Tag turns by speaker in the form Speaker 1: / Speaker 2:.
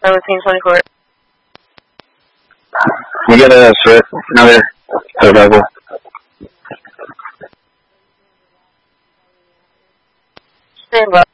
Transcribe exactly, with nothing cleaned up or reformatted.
Speaker 1: seventeen twenty-four.
Speaker 2: You get a Swift, another survival.
Speaker 1: Stand by.